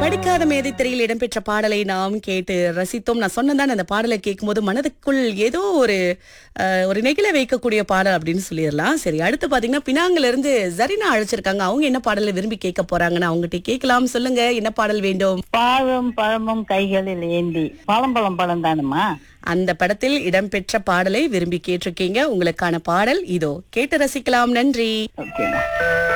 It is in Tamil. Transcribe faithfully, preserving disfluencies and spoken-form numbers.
படிக்காத மேதை திரையில் இடம்பெற்ற பாடலை நாம் கேட்டு ரசித்தோம். நான் சொன்னதான் அந்த பாடலை கேட்கும்போது மனதுக்குள் ஏதோ ஒரு அஹ், ஒரு நெகிழ வைக்கக்கூடிய பாடல் அப்படின்னு சொல்லிடலாம். சரி, அடுத்து பாத்தீங்கன்னா பினாங்குல இருந்து ஜரினா அழைச்சிருக்காங்க. அவங்க என்ன பாடலை விரும்பி கேட்க போறாங்கன்னு அவங்ககிட்ட கேட்கலாம். சொல்லுங்க, என்ன பாடல் வேண்டும்? பாலும் பழமும் கைகளில் ஏந்தி பழம் பழம் பழம் தானுமா? அந்த படத்தில் இடம்பெற்ற பாடலை விரும்பி கேட்டிருக்கீங்க. உங்களுக்கான பாடல் இதோ, கேட்டு ரசிக்கலாம். நன்றி. ஓகேமா.